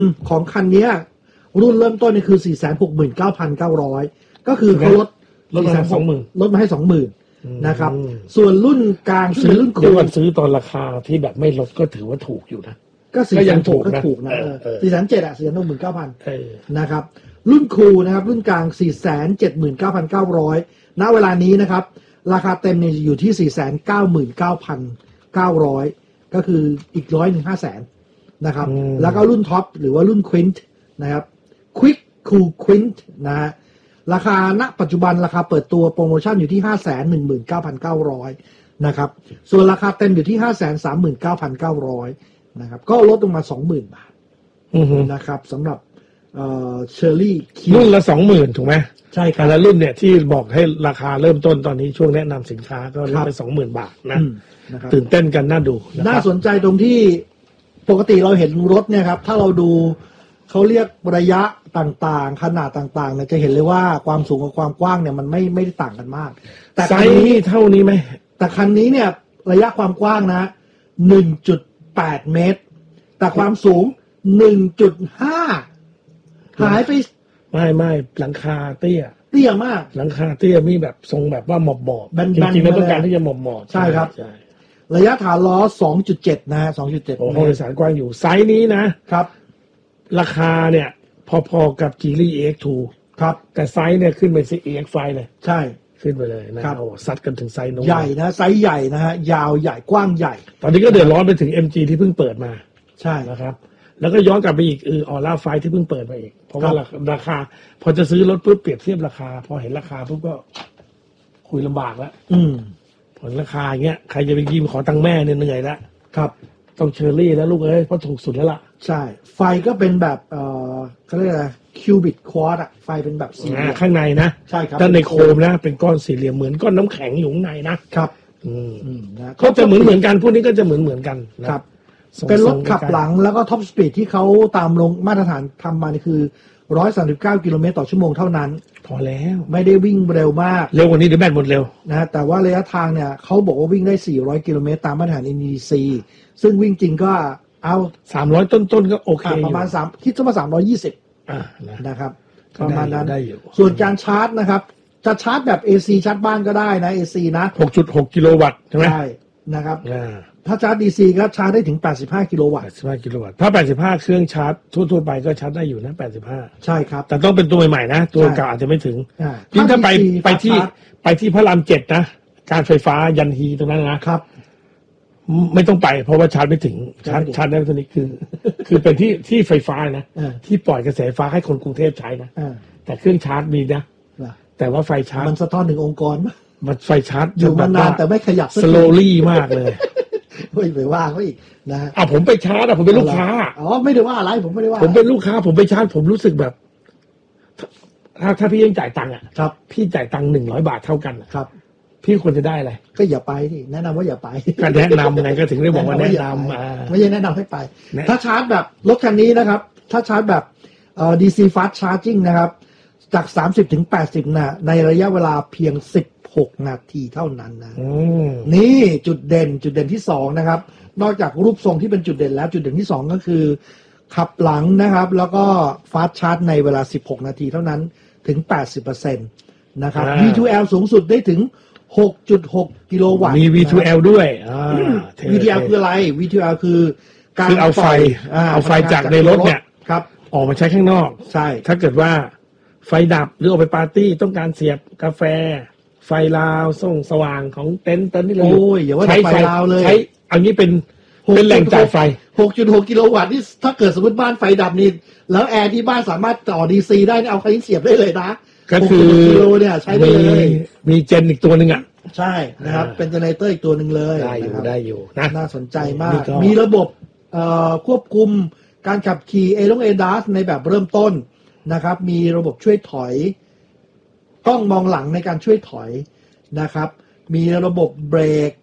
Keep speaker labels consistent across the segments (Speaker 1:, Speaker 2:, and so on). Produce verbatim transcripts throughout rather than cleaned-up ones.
Speaker 1: ของคันนี้รุ่นเริ่มต้นนี่คือ สี่แสนหกหมื่นเก้าพันเก้าร้อย ก็คือเขาลด
Speaker 2: ลดมาสองหมื่น
Speaker 1: ลดมาให้สองหมื่นนะครับส่วนรุ่นกลางซื้อรุ่นคูล
Speaker 2: ซื้อตอนราคาที่แบบไม่ลดก็ถือว่าถูกอยู่นะ
Speaker 1: ก็สี่แสนถูกก็ถูกนะสี่แสนเจ็ดอ่ะสี่แสนหกหมื่นเก้าพันนะครับรุ่นคูลนะครับรุ่นกลางสี่แสนเจ็ดหมื่นเก้าพันเก้าร้อยณเวลานี้นะครับราคาเต็มเนี่ยอยู่ที่สี่แสนเก้าหมื่นเก้าพันเก้าร้อยก็คืออีกร้อยหนึ่งห้าแสนนะครับแล้วก็รุ่นท็อปหรือว่ารุ่นควินต์นะครับควิกคูลควินต์นะฮะราคาณปัจจุบันราคาเปิดตัวโปรโมชั่นอยู่ที่ ห้าแสนหนึ่งหมื่นเก้าพันเก้าร้อย นะครับส่วนราคาเต็มอยู่ที่ ห้าแสนสามหมื่นเก้าพันเก้าร้อย นะครับก็ลดลงมา สองหมื่น บาทนะครับสำหรับเอ่อเชอร์รี่
Speaker 2: รุ่นละ สองหมื่น ถูกไหม
Speaker 1: ใช่ครับ
Speaker 2: แล้วรุ่นเนี่ยที่บอกให้ราคาเริ่มต้นตอนนี้ช่วงแนะนำสินค้าก็ลดไป สองหมื่น บาทนะตื่นเต้นกันน่าดู
Speaker 1: น่าสนใจตรงที่ปกติเราเห็นรถเนี่ยครับถ้าเราดูเขาเรียกระยะต่างๆขนาดต่างๆเนี่ยจะเห็นเลยว่าความสูงกับความกว้างเนี่ยมันไม่ไม่ได้ต่างกันมาก
Speaker 2: แต่ไซส์นี้เท่านี้ไหม
Speaker 1: แต่คันนี้เนี่ยระยะความกว้างนะ หนึ่งจุดแปด เมตรแต่ความสูง หนึ่งจุดห้า หายไป
Speaker 2: ไม่ไม่หลังคาเตี้ย
Speaker 1: เตี้ยมาก
Speaker 2: หลังคาเตี้ยมีแบบทรงแบบว่าหมอบหมอบจริงๆแล้วต้องการที่จะหมอบหมอบ
Speaker 1: ใช่ครับระยะฐานล้อ สองจุดเจ็ด นะฮะ สองจุดเจ็ด
Speaker 2: โอ้โหโดยสารกว้างอยู่ไซส์นี้นะครับราคาเนี่ยพอๆกับ Geely เอ็กซ์ ทู
Speaker 1: ครับ
Speaker 2: แต่ไซส์เนี่ยขึ้นไปที่ เอ็กซ์ ไฟว์ เลย
Speaker 1: ใช่
Speaker 2: ขึ้นไปเลยนะครับโอ้ซัดกันถึงไซส์โน้
Speaker 1: นใหญ่นะไซส์ใหญ่นะฮะยาวใหญ่กว้างใหญ่
Speaker 2: ตอนนี้ก็เดือดร้อนไปถึง เอ็ม จี ที่เพิ่งเปิดมา
Speaker 1: ใช่
Speaker 2: นะครับแล้วก็ย้อนกลับไปอีกเออออร่าไฟที่เพิ่งเปิดมาอีกเพราะว่าราคาพอจะซื้อรถปุ๊บเปรียบเทียบราคาพอเห็นราคาปุ๊บก็คุยลำบากแล้ว
Speaker 1: อืม
Speaker 2: ผลราคาอย่างเงี้ยใครจะไปยิ้มขอตังค์แม่เนี่ยเหนื่อยแล้ว
Speaker 1: ครับ
Speaker 2: ต้องเชอร์รี่แล้วลูกเอ้ยเพราะถูกสุดแล้วล่ะ
Speaker 1: ใช่ไฟก็เป็นแบบเอ่อเขาเรียกอะไรคิวบิตควอร์ตอะไฟเป็นแบบสี่เหลี่ยม
Speaker 2: ข้างในนะ
Speaker 1: ใช่ครับ
Speaker 2: ด้านในโคมนะเป็นก้อนสี่เหลี่ยมเหมือนก้อนน้ำแข็งอยู่ข้างในนะครับอืม
Speaker 1: นะ
Speaker 2: ก็จะเหมือนเหมือนกันพวกนี้ก็จะเหมือนเหมือนกัน
Speaker 1: ครับเป็นรถขับหลังแล้วก็ท็อปสปีดที่เขาตามลงมาตรฐานทำมานี่คือหนึ่งร้อยสามสิบเก้ากิโลเมตรต่อชั่วโมงเท่านั้น
Speaker 2: พอแล้ว
Speaker 1: ไม่ได้วิ่งเร็วมาก
Speaker 2: เร็วกว่านี้เดี๋ยวแบตหมดเร็ว
Speaker 1: นะแต่ว่าระยะทางเนี่ยเขาบอกว่าวิ่งได้สี่ร้อยกิโลเมตรตามมาตรฐาน เอ็น อี ดี ซี ซึ่งวิ่งจริงก็เอา
Speaker 2: สามร้อยต้นๆก็โอเค
Speaker 1: ประมาณสามคิดว่าสามร้อยยี่สิบ
Speaker 2: อ่า
Speaker 1: นะครับประมาณนั้น
Speaker 2: ได้อยู่
Speaker 1: ส่วนการชาร์จนะครับจะชาร์จแบบ เอ ซี ชาร์จบ้านก็ได้นะ เอ ซี นะ
Speaker 2: หกจุดหก กิโลวัตต์ใช่ไหม
Speaker 1: ใช่นะครับถ้าชาร์จ ดี ซี ก็ชาร์จได้ถึงแปดสิบห้ากิโลวัตต์
Speaker 2: แปดสิบห้ากิโลวัตต์ถ้าแปดสิบห้าเครื่องชาร์จทั่วๆไปก็ชาร์จได้อยู่นะแปดสิบห้า
Speaker 1: ใช่ครับ
Speaker 2: แต่ต้องเป็นตัวใหม่ๆนะตัวเก่าอาจจะไม่ถึงยิ่งถ้าไปไปที่ไปที่พระรามเจ็ดนะการไฟฟ้ายันฮีตรงนั้นนะครับไม่ต้องไปเพราะว่าชาร์จไม่ถึงชาร์จชาร์จได้ตัวนี้คือคือเป็นที่ที่ไฟฟ้านะที่ปล่อยกระแสไฟฟ้าให้คนกรุงเทพใช้นะแต่เครื่องชาร์จมีนะแต่ว่าไฟชาร์จ
Speaker 1: มันสะท้อนถึงองค์กร
Speaker 2: มันไฟชาร์จ
Speaker 1: อยู่มานานแต่ไม่ขยับ
Speaker 2: สโลลี่มากเลย
Speaker 1: ไม่ไปว่าเขาอีกนะ
Speaker 2: อ่ะผมไปชาร์จอ่ะผมเป็นลูกค้า
Speaker 1: อ๋อไม่ได้ว่าอะไรผมไม่ได้ว่า
Speaker 2: ผมเป็นลูกค้าผมไปชาร์จผมรู้สึกแบบถ้าถ้าพี่ยังจ่ายตังค์อ่ะ
Speaker 1: ครับ
Speaker 2: พี่จ่ายตังค์หนึ่งร้อยบาทเท่ากัน
Speaker 1: ครับ
Speaker 2: พี่ควรจะได้อะไร
Speaker 1: ก็อย่าไปดิแนะนำว่าอย่าไป
Speaker 2: ก็แนะนำไงก็ถึงได้บอกว่าแนะนำอ่า
Speaker 1: ไม่ใช่แนะนำให้ไปถ้าชาร์จแบบรถคันนี้นะครับถ้าชาร์จแบบเอ่อ ดี ซี Fast Charging นะครับจากสามสิบถึงแปดสิบน่ะในระยะเวลาเพียงสิบหกนาทีเท่านั้นนะนี่จุดเด่นจุดเด่นที่สองนะครับนอกจากรูปทรงที่เป็นจุดเด่นแล้วจุดเด่นที่สองก็คือขับหลังนะครับแล้วก็ฟาสต์ชาร์จในเวลาสิบหกนาทีเท่านั้นถึง แปดสิบเปอร์เซ็นต์ นะครับ วี ทู แอล สูงสุดได้ถึง หกจุดหก กิโลวัตต์
Speaker 2: มี วี ทู แอล ด้วย
Speaker 1: วี ทู แอล คืออะไร วี ทู แอล คือ
Speaker 2: การเอาไฟเอาไฟจากในรถเนี่ย
Speaker 1: ครับ
Speaker 2: ออกมาใช้ข้างนอก
Speaker 1: ใช่
Speaker 2: ถ้าเกิดว่าไฟดับหรือออกไปปาร์ตี้ต้องการเสียบกาแฟไฟลาวส่องสว่างของเต็นท์เต็นท์นี่เลย
Speaker 1: โอ้ยอย่าว่าไฟลาวเลย
Speaker 2: ใช้อันนี้เป็นเป็นแหล่งจ่ายไฟ
Speaker 1: หกจุดหก กิโลวัตต์นี่ถ้าเกิดสมมติบ้านไฟดับนี่แล้วแอร์ที่บ้านสามารถต่อ ดี ซี ได้เอาไฟเสียบได้เลยนะ
Speaker 2: ก็คือ
Speaker 1: กิโลเนี่ยใช้ได้เลย
Speaker 2: มีเจนอีกตัวนึงอ่ะ
Speaker 1: ใช่นะครับเป็นเจเนเรเตอร์อีกตัวนึงเลย
Speaker 2: ได้อยู่ได้อยู่
Speaker 1: นะน่าสนใจมากมีระบบควบคุมการขับขี่เอลงเอดาสในแบบเริ่มต้นนะครับมีระบบช่วยถอยกล้องมองหลังในการช่วยถอยนะครับมีระบบเบรก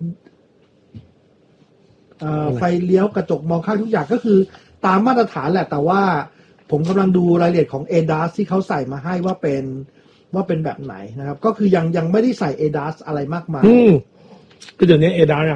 Speaker 1: ไฟเลี้ยวกระจกมองข้างทุกอย่างก็คือตามมาตรฐานแหละแต่ว่าผมกำลังดูรายละเอียดของ เอ ดี เอ เอส ที่เขาใส่มาให้ว่าเป็นว่าเป็นแบบไหนนะครับก็คือยังยังไม่ได้ใส่ เอ ดี เอ เอส อะไรมากมาย
Speaker 2: อืมก็เดี๋ยวนี้ เอ ดี เอ เอส อ่ะ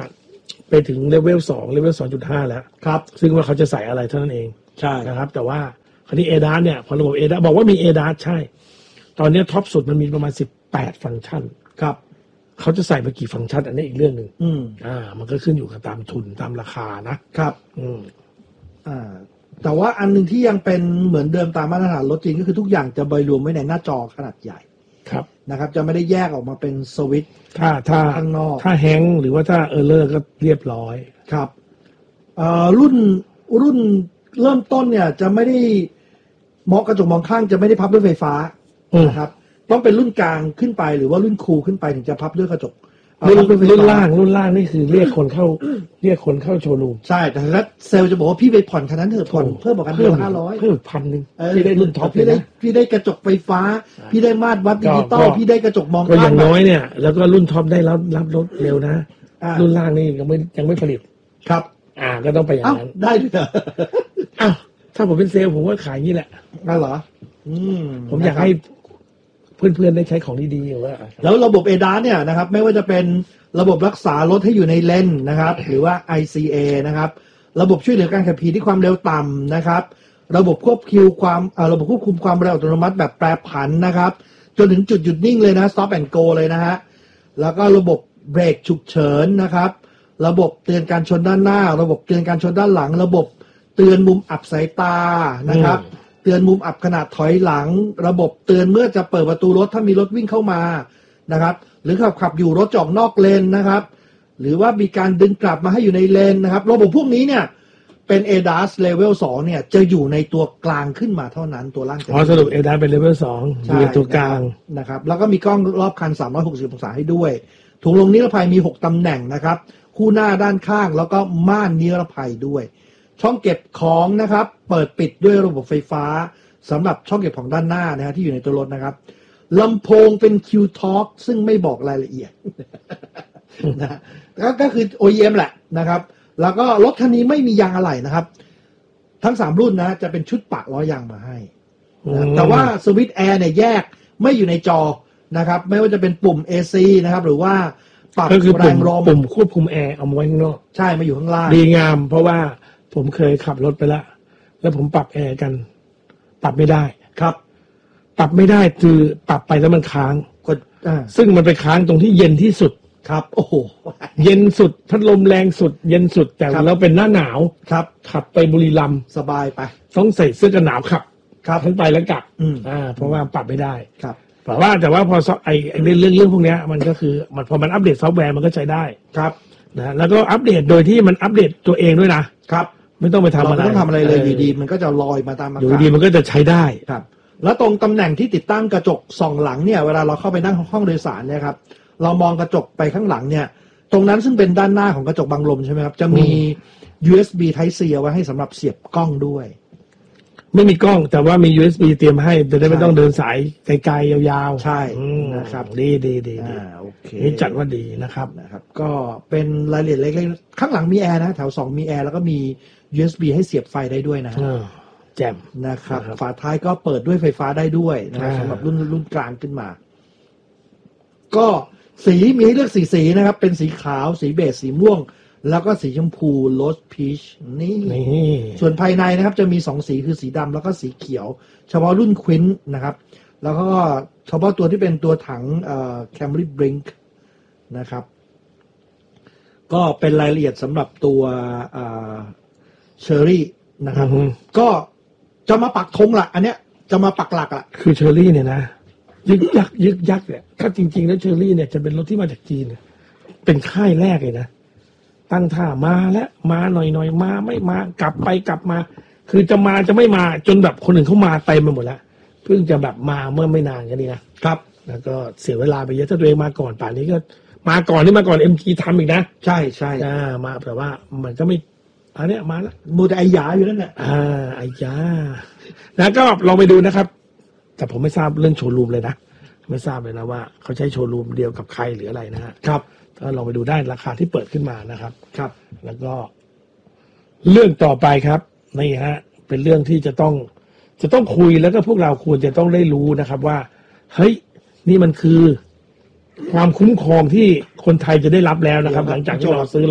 Speaker 2: ไปถึงเลเวลสองเลเวลสองจุดห้าแล้วครับซึ่งว่าเขาจะใส่อะไรเท่านั้นเองใช่นะครับแต่ว่าคราวนี้ เอ ดี เอ เอส เนี่ยพอระบบ เอ ดี เอ เอส บอกว่ามี เอ ดี เอ เอส ใช่ตอนนี้ท็อปสุดมันมีประมาณสิบแปดฟังก์ชันครับเขาจะใส่ไปกี่ฟังก์ชันอันนี้อีกเรื่องหนึ่งอืมอ่ามันก็ขึ้นอยู่กับตามทุนตามราคานะครับอืม
Speaker 1: อ่าแต่ว่าอันหนึ่งที่ยังเป็นเหมือนเดิมตามมาตรฐานรถจริงก็คือทุกอย่างจะบรรวมไว้ในหน้าจอขนาดใหญ่ครับนะครับจะไม่ได้แยกออกมาเป็นสวิตช์
Speaker 2: ถ้าถ้า
Speaker 1: ข้างนอก
Speaker 2: ถ้าแฮงก์หรือว่าถ้าเออร์เลอร์ก็เรียบร้อย
Speaker 1: ครับเอ่อรุ่นรุ่นเริ่มต้นเนี่ยจะไม่ได้มองกระจกมองข้างจะไม่ได้พับด้วยไฟฟ้านะครับต้องเป็นรุ่นกลางขึ้นไปหรือว่ารุ่นคูลขึ้นไปถึงจะพับด้วยกระจก
Speaker 2: รุ่นรุ่นล่างรุ่นล่างนี่คือเรียกคนเข้าเรียกคนเข้าโชว์รูม
Speaker 1: ใช่แต่ถ้าเซลล์จะบอกว่าพี่ไปผ่อนคันนั้นเถอะผ่อนเพิ่มบอกกันเดือนห้าร้อย
Speaker 2: เพิ่มพันหนึ่งพี่ได้รุ่นท็อป
Speaker 1: พี่ได้พี่ได้กระจกไฟฟ้าพี่ได้มาตรวัดดิจิตอลพี่ได้กระจกมอง
Speaker 2: ข้างก็อย่างน้อยเนี่ยแล้วก็รุ่นท็อปได้รับรับรถเร็วนะรุ่นล่างนี่ยังไม่ยังไม่ผลิต
Speaker 1: ครับ
Speaker 2: อ่าก็ต้องไปอย่างนั้น
Speaker 1: ได้ด้วยเหรอ
Speaker 2: อ้าวถ้าผมเป็นเซลล์ผมก็ขายงี้แหละ
Speaker 1: นั่นเหรออืม
Speaker 2: ผมอยากให้เพื่อนๆได้ใช้ของดีๆอยู่ว่า
Speaker 1: แล้วระบบ เอ ดี เอ เอส เนี่ยนะครับไม่ว่าจะเป็นระบบรักษารถให้อยู่ในเลนนะครับหรือว่า ไอ ซี เอ นะครับระบบช่วยเหลือการขับขี่ที่ความเร็วต่ำนะครับระบบควบคุมความระบบควบคุมความเร็วอัตโนมัติแบบแปรผันนะครับจนถึงจุดหยุดนิ่งเลยนะ stop and go เลยนะฮะแล้วก็ระบบเบรกฉุกเฉินนะครับระบบเตือนการชนด้านหน้าระบบเตือนการชนด้านหลังระบบเตือนมุมอับสายตานะครับเตือนมุมอับขณะถอยหลังระบบเตือนเมื่อจะเปิดประตูรถถ้ามีรถวิ่งเข้ามานะครับหรือขับขับอยู่รถจอดนอกเลนนะครับหรือว่ามีการดึงกลับมาให้อยู่ในเลนนะครับระบบพวกนี้เนี่ยเป็น เอ ดี เอ เอส Level สองเนี่ยจะอยู่ในตัวกลางขึ้นมาเท่านั้นตัวล่าง
Speaker 2: อ๋อสรุป เอ ดี เอ เอส เป็น Level สองอยู่ในตัวกลาง
Speaker 1: นะครับแล้วก็มีกล้องรอบคันสามร้อยหกสิบองศาให้ด้วยถุงลมนิรภัยมีหกตำแหน่งนะครับคู่หน้าด้านข้างแล้วก็ม่านนิรภัยด้วยช่องเก็บของนะครับเปิดปิดด้วยระบบไฟฟ้าสำหรับช่องเก็บของด้านหน้านะฮะที่อยู่ในตัวรถนะครับลำโพงเป็น Q Talk ซึ่งไม่บอกรายละเอียดนะก็คือ โอ อี เอ็ม แหละนะครับแล้วก็รถคันนี้ไม่มียางอะไหล่นะครับทั้งสามรุ่นนะจะเป็นชุดปะล้อยางมาให้นะแต่ว่าสวิตช์แอร์เนี่ยแยกไม่อยู่ในจอนะครับไม่ว่าจะเป็นปุ่ม เอ ซี นะครับหรือว่า
Speaker 2: ปรับแรงลมปุ่มควบคุมแอร์เอาไว้ข้างนอก
Speaker 1: ใช่มาอยู่ข้างล่าง
Speaker 2: ดีงามเพราะว่าผมเคยขับรถไปแล้วแล้วผมปรับแอร์กันปรับไม่ได้
Speaker 1: ครับ
Speaker 2: ปรับไม่ได้คือปรับไปแล้วมันค้าง
Speaker 1: กด
Speaker 2: ซึ่งมันไปค้างตรงที่เย็นที่สุด
Speaker 1: ครับโอ้โห
Speaker 2: เย็นสุดพัดลมแรงสุดเย็นสุดแต่เราเป็นหน้าหนาว
Speaker 1: ครับ
Speaker 2: ขับไปบุรีรัมย์
Speaker 1: สบายไป
Speaker 2: ต้องใส่เสื้อกันหนาวขับ
Speaker 1: ครับ
Speaker 2: ทั้งไปแล้วกลับ
Speaker 1: อ่า
Speaker 2: เพราะว่าปรับไม่ได้
Speaker 1: ครับ
Speaker 2: แต่ว่าแต่ว่าพอไอ้ไอ้เรื่องเรื่องพวกนี้มันก็คือมันพอมันอัปเดตซอฟต์แวร์มันก็ใช้ได้
Speaker 1: ครับ
Speaker 2: นะแล้วก็อัปเดตโดยที่มันอัปเดตตัวเองด้วยนะครับไม่ต้องไปทำอะไร
Speaker 1: ไม่ต้องทำอะไรเลยอยู่ดีมันก็จะลอยมาตามอากาศ
Speaker 2: อยู่ดีมันก็จะใช้ได้
Speaker 1: ครับแล้วตรงตำแหน่งที่ติดตั้งกระจกส่องหลังเนี่ยเวลาเราเข้าไปนั่งห้องโดยสารเนี่ยครับเรามองกระจกไปข้างหลังเนี่ยตรงนั้นซึ่งเป็นด้านหน้าของกระจกบังลมใช่ไหมครับจะมี ยู เอส บี Type C เอาไว้ให้สำหรับเสียบกล้องด้วย
Speaker 2: ไม่มีกล้องแต่ว่ามี ยู เอส บี เตรียมให้จะได้ไม่ต้องเดินสายไกลๆยาว
Speaker 1: ๆใช่นะครับ
Speaker 2: ดีดีดีดี
Speaker 1: โอเค
Speaker 2: นี่จัดว่าดีนะครับ
Speaker 1: นะครับก็เป็นรายละเอียดเล็กๆข้างหลังมีแอร์นะแถวสองมีแอร์แล้วก็มี ยู เอส บี ให้เสียบไฟได้ด้วยนะ
Speaker 2: แจ่ม
Speaker 1: นะครับฝาท้ายก็เปิดด้วยไฟฟ้าได้ด้วยนะครับสำหรับรุ่นรุ่นกลางขึ้นมาก็สีมีให้เลือกสีสีนะครับเป็นสีขาวสีเบจสีม่วงแล้วก็สีชมพูโรสพีชนี่ส่วนภายในนะครับจะมีสองสีคือสีดำแล้วก็สีเขียวเฉพาะรุ่นควินนะครับแล้วก็เฉพาะตัวที่เป็นตัวถังเอ่อ Camry Brink นะครับก็เป็นรายละเอียดสำหรับตัวเอ่อ Cherry นะครับก็จะมาปักธงละอันเนี้ยจะมาปักหลักละ
Speaker 2: คือเชอรี่เนี่ยนะยึกยักยึกยักเนี่ยถ้าจริงๆแล้วเชอรี่เนี่ยจะเป็นรถที่มาจากจีนเป็นค่ายแรกเลยนะตั้งท่ามาแล้วมาหน่อยๆมาไม่มากลับไปกลับมาคือจะมาจะไม่มาจนแบบคนอื่นเขามาเต็มไปหมดแล้วเพิ่งจะแบบมาเมื่อไม่นานกันนี่นะครับแล้วก็เสียเวลาไปเยอะถ้าตัวเองมาก่อนป่านนี้ก็มาก่อนนี่มาก่อนเอ็มจีทำอีกนะ
Speaker 1: ใช่ใช่
Speaker 2: อ่ามาแต่ว่ามันก็ไม่อันเนี้ยมาแล้ว
Speaker 1: มูแต่ไอ้ยาอยู่นั่นแหละ
Speaker 2: อ่าไอ้ยาแล้วก็ลองไปดูนะครับแต่ผมไม่ทราบเรื่องโชว์รูมเลยนะไม่ทราบเลยนะว่าเขาใช้โชว์รูมเดียวกับใครหรืออะไรนะฮะ
Speaker 1: ครับ
Speaker 2: ถ้าลองไปดูได้ราคาที่เปิดขึ้นมานะครับ
Speaker 1: ครับ
Speaker 2: แล้วก็เรื่องต่อไปครับนี่ฮะเป็นเรื่องที่จะต้องจะต้องคุยแล้วก็พวกเราควรจะต้องได้รู้นะครับว่าเฮ้ยนี่มันคือความคุ้มครองที่คนไทยจะได้รับแล้วนะครับหลังจากที่เราซื้อรถ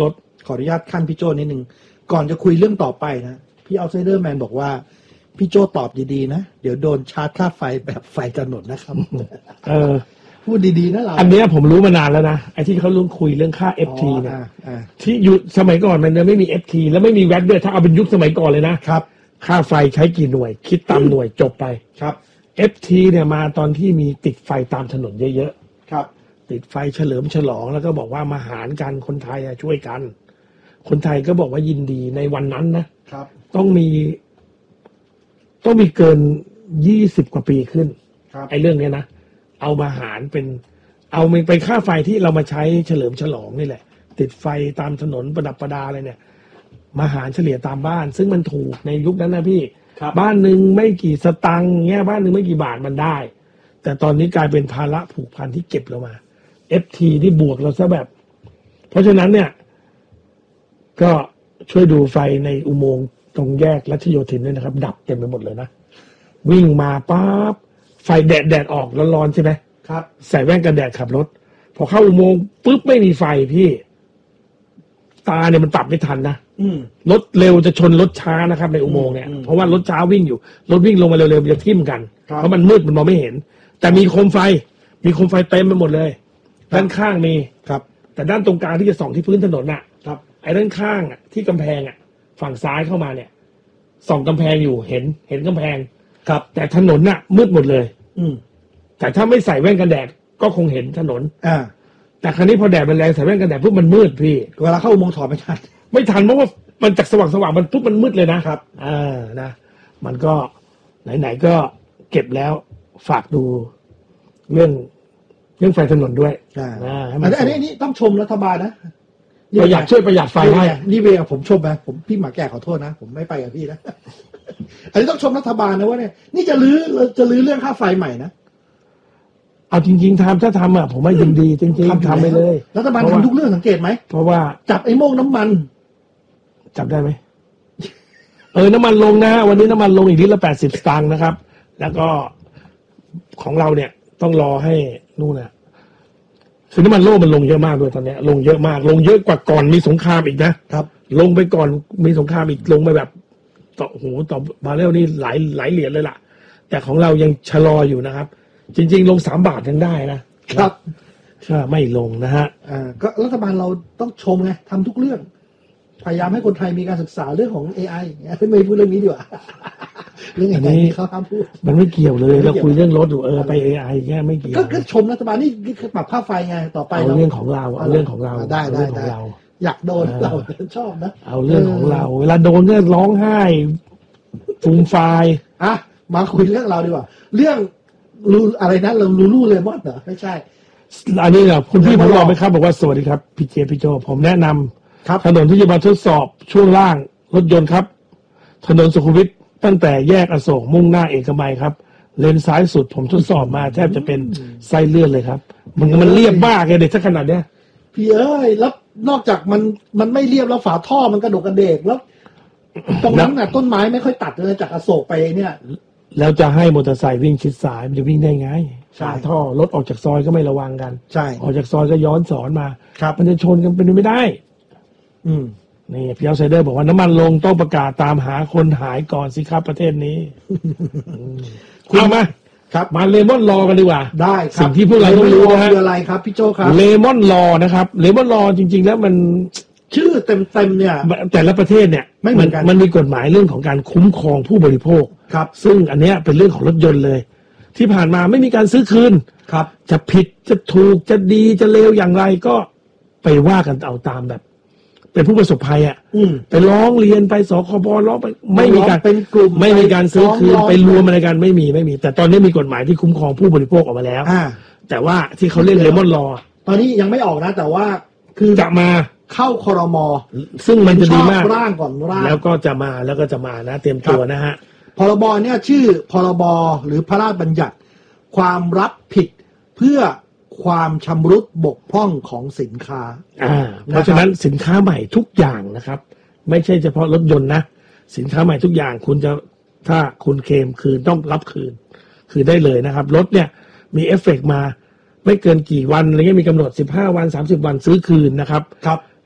Speaker 1: ขออนุญาตขั้นพี่โจนิดนึงก่อนจะคุยเรื่องต่อไปนะพี่เอาไซเดอร์แมนบอกว่าพี่โจตอบดีๆนะเดี๋ยวโดนชาร์จค่าไฟแบบไฟถนนนะครับ
Speaker 2: เออ
Speaker 1: พูดดีๆนะเรา
Speaker 2: อันนี้ผมรู้มานานแล้วนะไอ้ที่เขาลุงคุยเรื่องค่า เอฟ ที เนี่ยที่อยู่สมัยก่อนมันไม่มี เอฟ ที แล้วไม่มีแวตด้วยถ้าเอาเป็นยุคสมัยก่อนเลยนะครับค่าไฟใช้กี่หน่วยคิดตามหน่วยจบไป
Speaker 1: ครับ
Speaker 2: เอฟ ที เนี่ยมาตอนที่มีติดไฟตามถนนเยอะ
Speaker 1: ๆครับ
Speaker 2: ติดไฟเฉลิมฉลองแล้วก็บอกว่ามาหารกันคนไทยช่วยกันคนไทยก็บอกว่ายินดีในวันนั้นนะครับต้องมีต้องมีเกินยี่สิบกว่าปีขึ้นไอ้เรื่องนี้นะเอามาหารเป็นเอาไปค่าไฟที่เรามาใช้เฉลิมฉลองนี่แหละติดไฟตามถนนประดับประดาอะไรเนี่ยมาหารเฉลี่ยตามบ้านซึ่งมันถูกในยุคนั้นนะพี่บ้านหนึ่งไม่กี่สตังค์เงี้ยบ้านหนึ่งไม่กี่บาทมันได้แต่ตอนนี้กลายเป็นภาระผูกพันที่เก็บเรามา เอฟ ที ที่บวกเราซะแบบเพราะฉะนั้นเนี่ยก็ช่วยดูไฟในอุโมงค์ตรงแยกรัชโยธินด้วยนะครับดับเต็มไปหมดเลยนะวิ่งมาปั๊บไฟแดดแดดออกร้อนๆใช่ไหม
Speaker 1: ครับ
Speaker 2: ใส่แว่นกันแดดขับรถพอเข้าอุโมงค์ปุ๊บไม่มีไฟพี่ตาเนี่ยมันปรับไม่ทันนะรถเร็วจะชนรถช้านะครับในอุโมงค์เนี่ยเพราะว่ารถช้าวิ่งอยู่รถวิ่งลงมาเร็วๆจะทิ่มกันเพราะมันมืดมันมองไม่เห็นแต่มีโคมไฟมีโคมไฟเต็มไปหมดเลยด้านข้างมี
Speaker 1: ครับ
Speaker 2: แต่ด้านตรงกลางที่จะส่องที่พื้นถนนน่ะ
Speaker 1: ครับ
Speaker 2: ไอ้ด้านข้างอ่ะที่กำแพงอ่ะฝั่งซ้ายเข้ามาเนี่ยส่องกำแพงอยู่เห็นเห็นกำแพง
Speaker 1: ครับ
Speaker 2: แต่ถนนน่ะมืดหมดเลย
Speaker 1: อืม
Speaker 2: แต่ถ้าไม่ใส่แว่นกันแดดก็คงเห็นถนน
Speaker 1: อ่า
Speaker 2: แต่ครั้นี้พอแดดมันแรงใส่แว่นกันแดดปุ๊บมันมืดพี่
Speaker 1: เวลาเข้าอุโมงค์ถอดไม่ทัน
Speaker 2: ไม่ทันเพราะว่ามันจากสว่างสว่างมันปุ๊บมันมืดเลยนะครับอ่านะมันก็ไหนๆก็เก็บแล้วฝากดูเรื่องเรื่องไฟถนนด้วย
Speaker 1: อ่าอันนี้อันนี้ต้องชมรัฐบาลนะ
Speaker 2: ประหยัดช่วยประหยัดไฟให้
Speaker 1: นี่เวผมชมนะผมพี่หมาแก่ขอโทษนะผมไม่ไปกับพี่นะอันนี้ต้องชมรัฐบาลนะว่าเนี่ยนี่จะลื้อจะลื้อเรื่องค่าไฟใหม่นะ
Speaker 2: เอาจริงๆทำถ้าทำอ่ะผมว่ายินดีจริงๆทำไปเลย
Speaker 1: รัฐบาลทำทุกเรื่องสังเกตไหม
Speaker 2: เพราะว่า
Speaker 1: จับไอ้โม่งน้ำมัน
Speaker 2: จับได้ไหมเออน้ำมันลงนะวันนี้น้ำมันลงอีกลิตรละแปดสิบสตางค์นะครับแล้วก็ของเราเนี่ยต้องรอให้นู่นนะคือน้ำมันโลกมันลงเยอะมากด้วยตอนนี้ลงเยอะมากลงเยอะกว่าก่อนมีสงครามอีกนะครับลงไปก่อนมีสงครามอีกลงไปแบบต่อโอ้โหต่อบาร์เรลนี่หลายหลายเหรียญเลยล่ะแต่ของเรายังชะลออยู่นะครับจริงๆลงสามบาทยังได้นะครับก็ไม่ลงนะฮะ
Speaker 1: อ่าก็รัฐบาลเราต้องชมไงทำทุกเรื่องพยายามให้คนไทยมีการศึกษาเรื่องของ เอ ไอ ไม่พูดเรื่องนี้ดีกว่าเรื่องอะไรที่เขาทำพูด
Speaker 2: มันไม่เกี่ยวเลยเราคุยเรื่องรถอยู่เออไป เอ ไอ แค่ไม่เกี่ยว
Speaker 1: ก็ชมรัฐบาลนี่คือปรับค่าไฟไงต่อไป
Speaker 2: เอาเรื่องของเราเอาเรื่องของเรา
Speaker 1: ได้ได้
Speaker 2: ของเรา
Speaker 1: อยากโดนเราชอบนะ
Speaker 2: เอาเรื่องของเราเวลาโดนก็ร้องไห้ฟูมไฟ
Speaker 1: อ่ะมาคุยเรื่องเราดีกว่าเรื่องรูอะไรนะเราลูลูเลมอนเหรอไม่ใช่
Speaker 2: อันนี้เหรอคุณพี่ผมบอกไหมครับบอกว่าสวัสดีครับพี่เจพี่โจผมแนะนำถนนที่จะมาทดสอบช่วงล่างรถยนต์ครับถนนสุขุมวิทตั้งแต่แยกอโศกมุ่งหน้าเอกมัยครับเลนซ้ายสุดผมทดสอบมาแทบจะเป็นไส้เลื่อนเลยครับมันมันเรียบมากเลยเด็กถ้าขนาดเนี้ย
Speaker 1: พี่เอ้ยแล้วนอกจากมันมันไม่เรียบแล้วฝาท่อมันกระดกกระเดกแล้วตรงนั้นน่ะต้นไม้ไม่ค่อยตัดเลยจากอโศกไปเนี่ย
Speaker 2: แล้วจะให้มอเตอร์ไซค์วิ่งชิดซ้ายมันจะวิ่งได้ไงฝาท่อรถออกจากซอยก็ไม่ระวังกัน
Speaker 1: ใช่
Speaker 2: ออกจากซอยก็ย้อนสอนมา
Speaker 1: ครับ
Speaker 2: มันจะชนกันเป็นไม่ได้
Speaker 1: อืม
Speaker 2: นี่พี่เอาไซเดอร์บอกว่าน้ำมันลงต้องประกาศตามหาคนหายก่อนสิครับประเทศนี้เอามา
Speaker 1: ครับ
Speaker 2: มาเลมอนลอกันดีกว่า
Speaker 1: ได้ครับ
Speaker 2: สิ่งที่พวกเราต้องรู้นะฮะ
Speaker 1: คืออะไรครับพี่โจครับ
Speaker 2: เลมอนลอนะครับเลมอนลอจริงๆแล้วมัน
Speaker 1: ชื่อเต็มๆเนี่ย
Speaker 2: แต่ละประเทศเนี่ย
Speaker 1: ไม่เหมือนกัน
Speaker 2: มันมีกฎหมายเรื่องของการคุ้มครองผู้บริโภค
Speaker 1: ครับ
Speaker 2: ซึ่งอันเนี้ยเป็นเรื่องของรถยนต์เลยที่ผ่านมาไม่มีการซื้อคืน
Speaker 1: ครับ
Speaker 2: จะผิดจะถูกจะดีจะเลวอย่างไรก็ไปว่ากันเอาตามแบบเป็นผู้ประสบภัยอ่ะไปร้องเรียนไปสคบร้องไปไม่มีการ
Speaker 1: เป็นกลุ่ม
Speaker 2: ไม่มีการซื้อคืนไปรวมอะไรกันไม่มีไม่มีแต่ตอนนี้มีกฎหมายที่คุ้มครองผู้บริโภคออกมาแล้วแต่ว่าที่เขาเรียกเลมอนลอ
Speaker 1: ตอนนี้ยังไม่ออกนะแต่ว่าคือ
Speaker 2: จะมา
Speaker 1: เข้าครม.
Speaker 2: ซึ่งมันจะดีมาก
Speaker 1: ร่างก่อนร่าง
Speaker 2: แล้วก็จะมาแล้วก็จะมานะเตรียมตัวนะฮะ
Speaker 1: พรบเนี่ยชื่อพรบหรือพระราชบัญญัติความรับผิดเพื่อความชำรุดบกพร่องของสินค้า
Speaker 2: อ่าเพราะฉะนั้นสินค้าใหม่ทุกอย่างนะครับไม่ใช่เฉพาะรถยนต์นะสินค้าใหม่ทุกอย่างคุณจะถ้าคุณเคลมคืนต้องรับคืนคือได้เลยนะครับรถเนี่ยมีเอฟเฟกต์มาไม่เกินกี่วันอะไรเงี้ยมีกำหนดสิบห้าวันสามสิบวันซื้อคืนนะครับ
Speaker 1: ครับ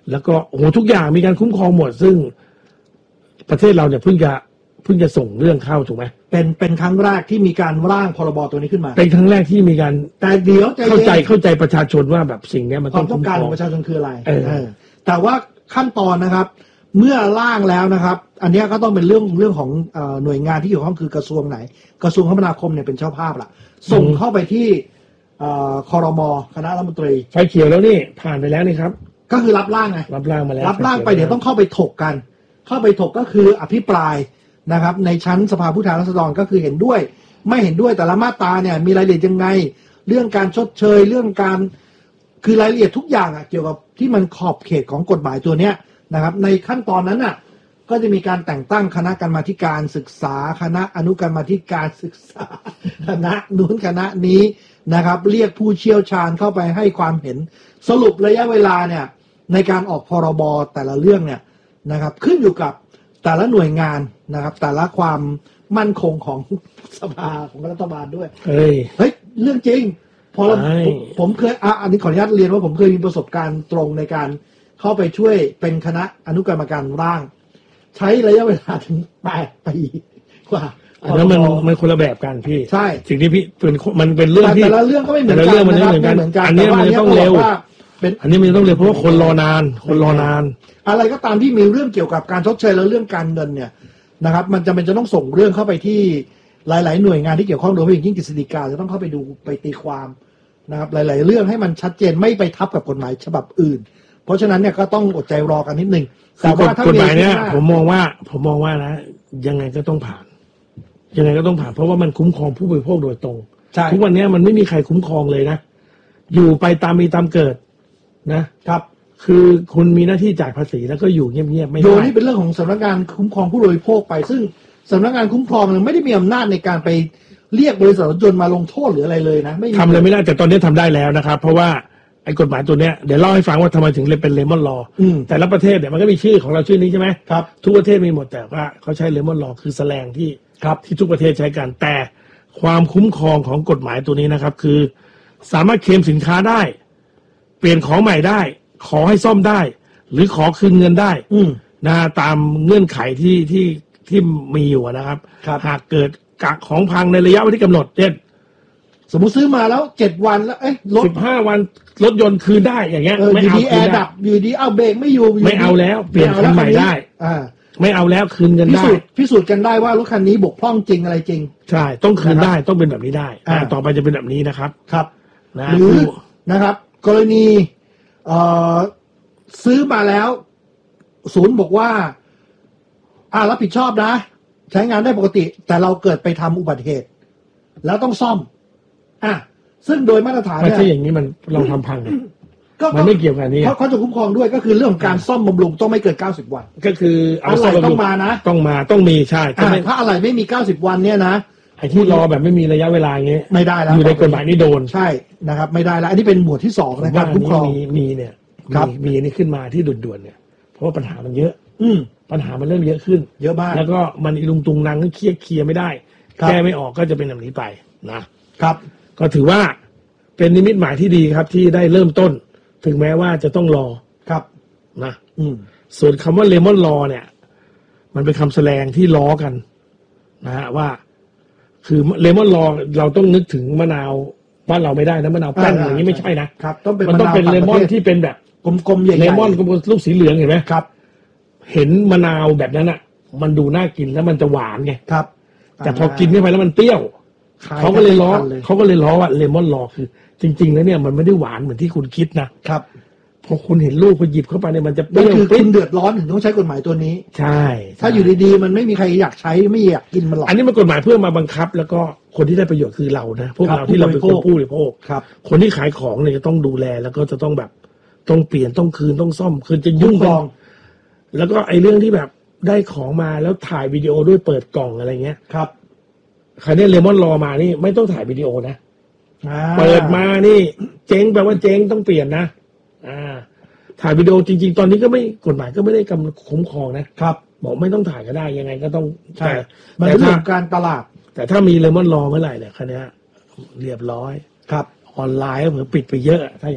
Speaker 2: แล้วก็โอ้โหทุกอย่างมีการคุ้มครองหมดซึ่งประเทศเราเนี่ยเพิ่งจะเพิ่งจะส่งเรื่องเข้าถูกไหม
Speaker 1: เป็นเป็นครั้งแรกที่มีการร่างพรบตัวนี้ขึ้นมา
Speaker 2: เป็นครั้งแรกที่มีการ
Speaker 1: แต่เดี๋ยว
Speaker 2: เข้าใจเข้าใจประชาชนว่าแบบสิ่งนี้มัน
Speaker 1: ต้องต้องการของประชาชนคืออะไรเออแต่ว่าขั้นตอนนะครับเมื่อร่างแล้วนะครับอันนี้ก็ต้องเป็นเรื่องเรื่องของหน่วยงานที่เกี่ยวข้องคือกระทรวงไหนกระทรวงคมนาคมเนี่ยเป็นเจ้าภาพล่ะส่งเข้าไปที่ครม.คณะรัฐมนตรี
Speaker 2: ไฟเขียวแล้วนี่ผ่านไปแล้วนี่ครับ
Speaker 1: ก็คือรับร่างไง
Speaker 2: รับร่างมาแล้ว
Speaker 1: รับร่างไปเดี๋ยวต้องเข้าไปถกกันเข้าไปถกก็คืออภิปรายนะครับในชั้นสภาผู้แทนราษฎรก็คือเห็นด้วยไม่เห็นด้วยแต่ละมาตราเนี่ยมีรายละเอียดยังไงเรื่องการชดเชยเรื่องการคือรายละเอียดทุกอย่างอ่ะเกี่ยวกับที่มันขอบเขตของกฎหมายตัวเนี้ยนะครับในขั้นตอนนั้นอ่ะก็จะมีการแต่งตั้งคณะกรรมาธิการศึกษาคณะอนุกรรมาธิการศึกษาคณะนู้นคณะนี้นะครับเรียกผู้เชี่ยวชาญเข้าไปให้ความเห็นสรุประยะเวลาเนี่ยในการออกพรบแต่ละเรื่องเนี่ยนะครับขึ้นอยู่กับแต่ละหน่วยงานนะครับแต่ละความมั่นคงของสภาของรัฐบาลด้วย
Speaker 2: เฮ้ย
Speaker 1: เฮ้ยเรื่องจริงพอเราผมเคยอ่ะอันนี้ขออนุญาตเรียนว่าผมเคยมีประสบการณ์ตรงในการเข้าไปช่วยเป็นคณะอนุกรรมการร่างใช้ระยะเวลาถึงแปดปีกว่า
Speaker 2: แล้วมันมันคนละแบบกันพี่
Speaker 1: ใช่
Speaker 2: สิ่งที่พี่เป็นมันเป็นเรื่องที่
Speaker 1: แต่ละเรื่องก็ไม่เหมือนกัน
Speaker 2: แต่ละเรื่องมันไม่เหมือนกันอันนี้มันต้องเร็วอันนี้มันต้องเร็วเพราะว่าคนรอนานคนรอนาน
Speaker 1: อะไรก็ตามที่มีเรื่องเกี่ยวกับการชดเชยแล้วเรื่องการเงินเนี่ยนะครับมันจำเป็นจะต้องส่งเรื่องเข้าไปที่หลายๆหน่วยงานที่เกี่ยวข้องโดยเฉพาะอย่างยิ่งกฤษฎีกาจะต้องเข้าไปดูไปตีความนะครับหลายๆเรื่องให้มันชัดเจนไม่ไปทับกับกฎหมายฉบับอื่นเพราะฉะนั้นเนี่ยก็ต้องอดใจรอกันนิดนึง
Speaker 2: แต่ว่าถ้ากฎหมายเนี่ยผมมองว่าผมมองว่านะยังไงก็ต้องผ่านยังไงก็ต้องผ่านเพราะว่ามันคุ้มครองผู้บริโภคโดยตรงทุกวันนี้มันไม่มีใครคุ้มครองเลยนะอยู่ไปตามมีตามเกิดนะครับคือคุณมีหน้าที่จ่ายภาษีแล้วก็อยู่เงียบๆไม่ได้โดย
Speaker 1: นี่เป็นเรื่องของสำนักงานคุ้มครองผู้บริโภคไปซึ่งสำนักงานคุ้มครองมันไม่ได้มีอำนาจในการไปเรียกบริษัทรถยนต์มาลงโทษหรืออะไรเลยนะ
Speaker 2: ไม่ทำเลยไม่ได้แต่ตอนนี้ทำได้แล้วนะครับเพราะว่าไอ้กฎหมายตัวเนี้ยเดี๋ยวเล่าให้ฟังว่าทำไมถึงเลยเป็นเลมอนลอแต่ละประเทศเนี่ยมันก็มีชื่อของเราชื่อนี้ใช่ไหม
Speaker 1: ครับ
Speaker 2: ทุกประเทศมีหมดแต่ว่าเขาใช้เลมอนลอคือแสลงที่
Speaker 1: ครับ
Speaker 2: ที่ทุกประเทศใช้กันแต่ความคุ้มครองของกฎหมายตัวนี้นะครับคือสามารถเคลมสินค้าได้เปลี่ยนของใหม่ได้ขอให้ซ่อมได้หรือขอคืนเงินได้นะตามเงื่อนไขที่ที่ที่มีอยู่นะครับหากเกิดกักของพังในระยะเวลาที่กำหนดเช่น
Speaker 1: สมมติซื้อมาแล้วเจ็ดวันแล้วเอ๊ะ
Speaker 2: รถสิบห้าวันรถยนต์คืนได้อย่างเงี้ย
Speaker 1: ไม่เอาแอร์ดับอยู่ดีเอาเบรกไม่อยู่
Speaker 2: ไม่เอาแล้วเปลี่ยนคันใหม่ได้อ่าไม่เอาแล้วคืนเงินได้
Speaker 1: พิสูจน์พิสูจน์กันได้ว่ารถคันนี้บกพร่องจริงอะไรจริง
Speaker 2: ใช่ต้องคืนได้ต้องเป็นแบบนี้ได้อ่าต่อไปจะเป็นแบบนี้นะครับ
Speaker 1: ครับหรือนะครับกรณีเอ่อซื้อมาแล้วศูนย์บอกว่าอ่ารับผิดชอบนะใช้งานได้ปกติแต่เราเกิดไปทำอุบัติเหตุแล้วต้องซ่อมอ่ะซึ่งโดยมาตรฐาน
Speaker 2: เนี่ยไม่ใช่อย่างนี้มันเราทำพังมันไม่เกี่ยวกันนี่
Speaker 1: เขาเขาจะคุ้มครองด้วยก็คือเรื่องของการซ่อมบำรุงต้องไม่เกินเก้าสิบวัน
Speaker 2: ก็คือ
Speaker 1: อะไรต้องมานะ
Speaker 2: ต้องมาต้องมีใช่
Speaker 1: ถ้าอะไรไม่มีเก้าสิบวันเนี่ยนะ
Speaker 2: ไอ้ที่รอแบบไม่มีระยะเวลาอย่างเงี้ย
Speaker 1: ไม่ได้แล้ว
Speaker 2: อยู่ในกฎหมายนี่โดน
Speaker 1: ใช่นะครับไม่ได้แล้วอันนี้เป็นหมวดที่สองนะครับคุ้มครอง
Speaker 2: มีมีเนี่ยครับมีนี่ขึ้นมาที่ด่วนๆเนี่ยเพราะว่าปัญหามันเยอะ
Speaker 1: อืม
Speaker 2: ปัญหามันเริ่มเยอะขึ้น
Speaker 1: เยอะมาก
Speaker 2: แล้วก็มันอีลุงตุงนังเคลียร์เคลียร์ไม่ได้แก้ไม่ออกก็จะเป็นแบบนี้ไปนะครับก็ถือว่าเป็นนิมิตหมายที่ดีครับที่ได้เริ่มต้นถึงแม้ว่าจะต้องรอ
Speaker 1: ครับ
Speaker 2: นะ
Speaker 1: อืม
Speaker 2: ส่วนคำว่าเลมอนลอเนี่ยมันเป็นคำแสดงที่ล้อกันนะฮะว่าคือเลมอนลอเราต้องนึกถึงมะนาวบ้านเราไม่ได้นะมะนาวแป้นอย่างนี้ไม่ใช่นะครับ
Speaker 1: ต้องเป็น
Speaker 2: มันต้องเป็นเลมอนที่เป็นแบบ
Speaker 1: กลมๆใหญ่ๆ
Speaker 2: เลมอนกลมๆลูกสีเหลืองเห็นไหม
Speaker 1: ครับ
Speaker 2: เห็นมะนาวแบบนั้นอ่ะมันดูน่ากินแล้วมันจะหวานไง
Speaker 1: ครับ
Speaker 2: แต่พอกินเข้าไปแล้วมันเปรี้ยวเขาก็เลยล้อเขาก็เลยล้อว่าเลมอนลอคือจริงๆแล้วเนี่ยมันไม่ได้หวานเหมือนที่คุณคิดนะครับพอคุณเห็นลูกพอหยิบเข้าไปเนี่ยมันจะเปรี้ยว
Speaker 1: คือคุณเดือดร้อนถึงต้องใช้กฎหมายตัวนี้
Speaker 2: ใช่
Speaker 1: ถ้าอยู่ดีๆมันไม่มีใครอยากใช้ไม่อยากกินมันหรอก
Speaker 2: อันนี้มันกฎหมายเพื่อมาบังคับแล้วก็คนที่ได้ประโยชน์คือเรานะพวกเราที่เราเป็นคนผู้บริโภคคนที่ขายของเนี่ยจะต้องดูแลแล้วก็จะต้องแบบต้องเปลี่ยนต้องคืนต้องซ่อมคืนจะยุ่งกองแล้วก็ไอ้เรื่องที่แบบได้ของมาแล้วถ่ายวิดีโอด้วยเปิดกล่องอะไรเงี้ย
Speaker 1: ครับ
Speaker 2: ใครเนี่ยเลมอนรอมานี่ไม่ต้องถ่ายวิดีโอนะเปิดมานี่เจ๊งแปลว่าเจ๊งต้องเปลี่ยนนะอ่าถ่ายวิดีโอจริงๆตอนนี้ก็ไม่กฎหมายก็ไม่ได้กำหนดคุ้มครองนะครับบอกไม่ต้องถ่ายก็ได้ยังไงก็ต้อง
Speaker 1: ใช่มันเป็นเรื่องการตลาด
Speaker 2: แต่ถ้ามีเลมอนรอเมื่อไหร่เนี่ยคันนี้เรียบร้อย
Speaker 1: ครับ
Speaker 2: ออนไลน์ก็เหมือนปิดไปเยอะถ้าอย่างเงี้ย